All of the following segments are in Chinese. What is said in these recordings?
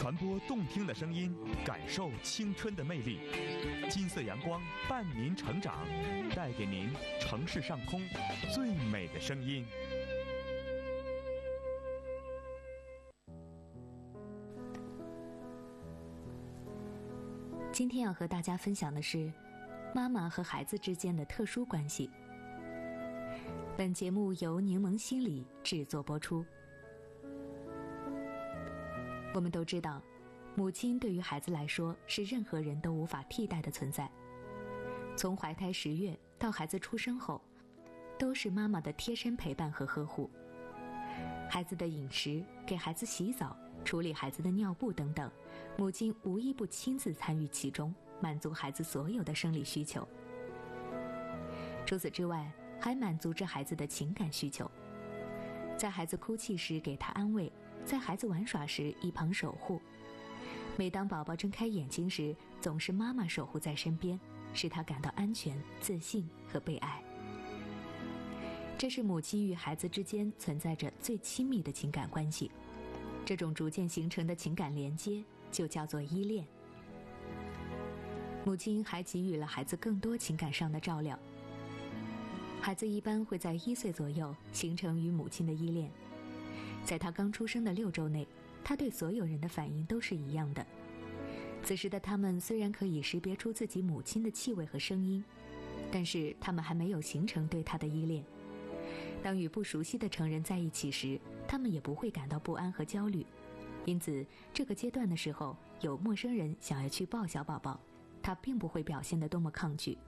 传播动听的声音，感受青春的魅力。金色阳光伴您成长，带给您城市上空最美的声音。 今天要和大家分享的是妈妈和孩子之间的特殊关系。本节目由柠檬心理制作播出。我们都知道，母亲对于孩子来说是任何人都无法替代的存在。从怀胎10月到孩子出生后，都是妈妈的贴身陪伴和呵护。孩子的饮食、给孩子洗澡、处理孩子的尿布等等，母亲无一不亲自参与其中，满足孩子所有的生理需求。除此之外，还满足着孩子的情感需求。在孩子哭泣时给他安慰，在孩子玩耍时一旁守护。每当宝宝睁开眼睛时，总是妈妈守护在身边，使他感到安全、自信和被爱。这是母亲与孩子之间存在着最亲密的情感关系。这种逐渐形成的情感连接就叫做依恋。母亲还给予了孩子更多情感上的照料。孩子一般会在1岁左右形成与母亲的依恋。在他刚出生的6周内，他对所有人的反应都是一样的。此时的他们虽然可以识别出自己母亲的气味和声音，但是他们还没有形成对他的依恋。当与不熟悉的成人在一起时，他们也不会感到不安和焦虑。因此，这个阶段的时候，有陌生人想要去抱小宝宝，他并不会表现得多么抗拒。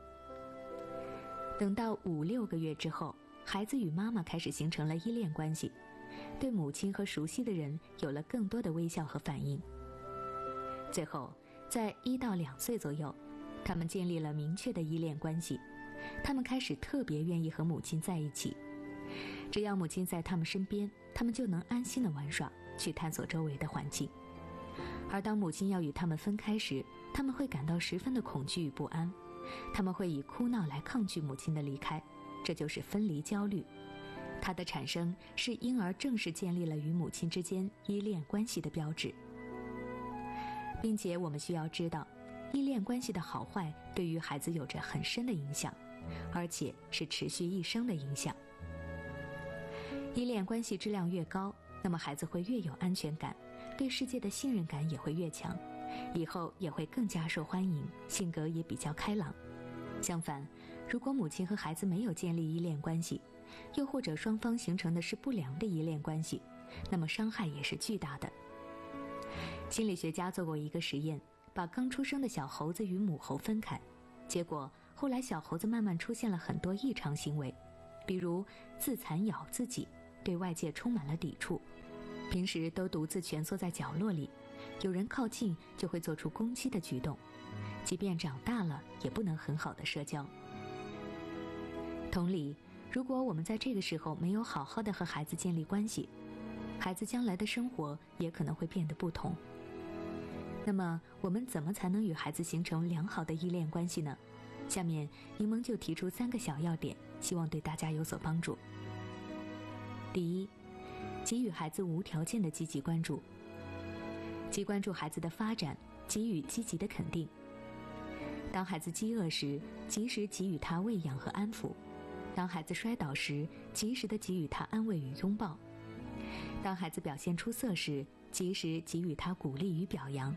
等到5、6个月之后，孩子与妈妈开始形成了依恋关系，对母亲和熟悉的人有了更多的微笑和反应。最后，在1到2岁左右，他们建立了明确的依恋关系，他们开始特别愿意和母亲在一起。只要母亲在他们身边，他们就能安心地玩耍，去探索周围的环境。而当母亲要与他们分开时，他们会感到十分的恐惧与不安，他们会以哭闹来抗拒母亲的离开，这就是分离焦虑。它的产生是婴儿正式建立了与母亲之间依恋关系的标志。并且我们需要知道，依恋关系的好坏对于孩子有着很深的影响，而且是持续一生的影响。依恋关系质量越高，那么孩子会越有安全感，对世界的信任感也会越强，以后也会更加受欢迎，性格也比较开朗。相反，如果母亲和孩子没有建立依恋关系，又或者双方形成的是不良的依恋关系，那么伤害也是巨大的。心理学家做过一个实验，把刚出生的小猴子与母猴分开，结果后来小猴子慢慢出现了很多异常行为，比如自残咬自己，对外界充满了抵触，平时都独自蜷缩在角落里，有人靠近就会做出攻击的举动，即便长大了也不能很好的社交。同理，如果我们在这个时候没有好好的和孩子建立关系，孩子将来的生活也可能会变得不同。那么我们怎么才能与孩子形成良好的依恋关系呢？下面柠檬就提出3个小要点，希望对大家有所帮助。第一，给予孩子无条件的积极关注。既关注孩子的发展，给予积极的肯定。当孩子饥饿时，及时给予他喂养和安抚。当孩子摔倒时，及时的给予他安慰与拥抱。当孩子表现出色时，及时给予他鼓励与表扬。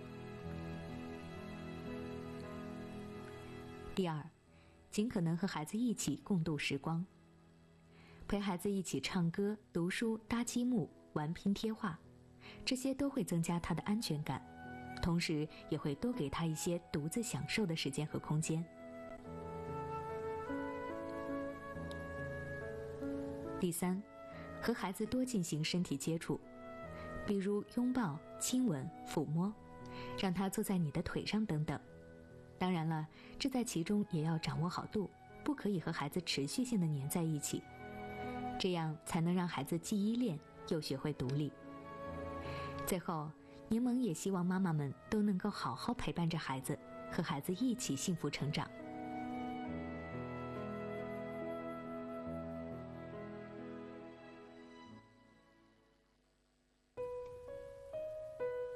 第二，尽可能和孩子一起共度时光。陪孩子一起唱歌、读书、搭积木、玩拼贴画，这些都会增加他的安全感，同时也会多给他一些独自享受的时间和空间。第三，和孩子多进行身体接触，比如拥抱、亲吻、抚摸，让他坐在你的腿上等等。当然了，这在其中也要掌握好度，不可以和孩子持续性的黏在一起，这样才能让孩子既依恋又学会独立。最后，柠檬也希望妈妈们都能够好好陪伴着孩子，和孩子一起幸福成长。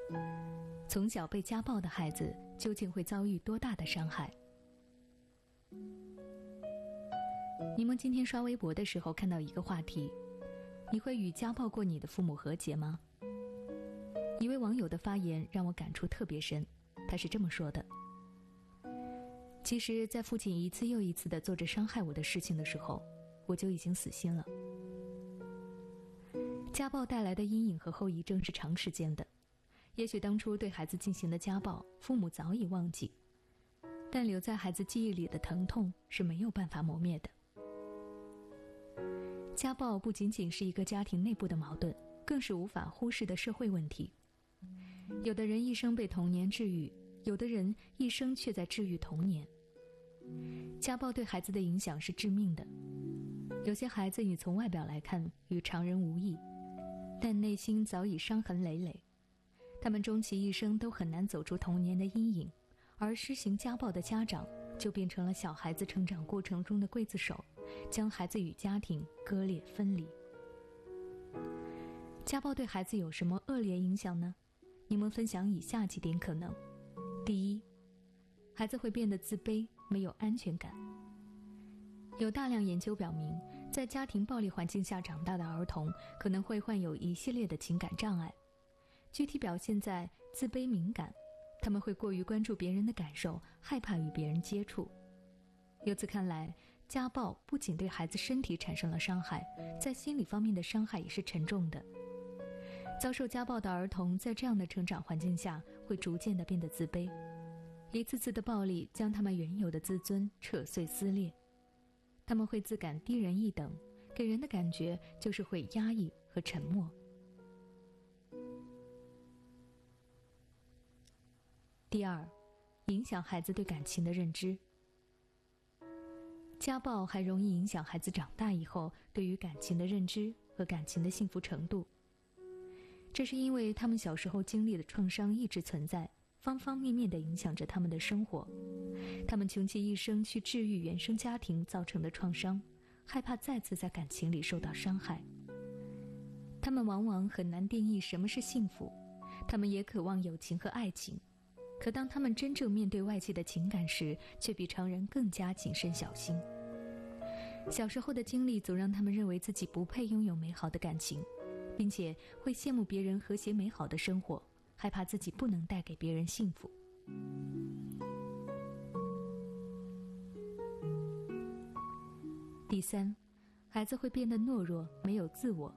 从小被家暴的孩子究竟会遭遇多大的伤害？柠檬今天刷微博的时候看到一个话题：你会与家暴过你的父母和解吗？一位网友的发言让我感触特别深，他是这么说的：其实在父亲一次又一次地做着伤害我的事情的时候，我就已经死心了。家暴带来的阴影和后遗症是长时间的，也许当初对孩子进行的家暴，父母早已忘记，但留在孩子记忆里的疼痛是没有办法磨灭的。家暴不仅仅是一个家庭内部的矛盾，更是无法忽视的社会问题。有的人一生被童年治愈，有的人一生却在治愈童年。家暴对孩子的影响是致命的。有些孩子你从外表来看与常人无异，但内心早已伤痕累累。他们终其一生都很难走出童年的阴影，而施行家暴的家长就变成了小孩子成长过程中的刽子手，将孩子与家庭割裂分离。家暴对孩子有什么恶劣影响呢？你们分享以下几点可能。第一，孩子会变得自卑，没有安全感。有大量研究表明，在家庭暴力环境下长大的儿童可能会患有一系列的情感障碍，具体表现在自卑敏感，他们会过于关注别人的感受，害怕与别人接触。由此看来，家暴不仅对孩子身体产生了伤害，在心理方面的伤害也是沉重的。遭受家暴的儿童在这样的成长环境下，会逐渐地变得自卑，一次次的暴力将他们原有的自尊扯碎撕裂。他们会自感低人一等，给人的感觉就是会压抑和沉默。第二，影响孩子对感情的认知。家暴还容易影响孩子长大以后对于感情的认知和感情的幸福程度。这是因为他们小时候经历的创伤一直存在，方方面面地影响着他们的生活。他们穷其一生去治愈原生家庭造成的创伤，害怕再次在感情里受到伤害。他们往往很难定义什么是幸福，他们也渴望友情和爱情，可当他们真正面对外界的情感时，却比常人更加谨慎小心。小时候的经历总让他们认为自己不配拥有美好的感情，并且会羡慕别人和谐美好的生活，害怕自己不能带给别人幸福。第三，孩子会变得懦弱，没有自我。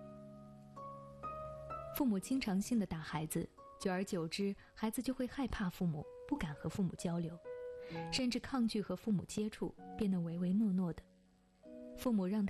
父母经常性的打孩子，久而久之，孩子就会害怕父母，不敢和父母交流，甚至抗拒和父母接触，变得唯唯诺诺的。父母让他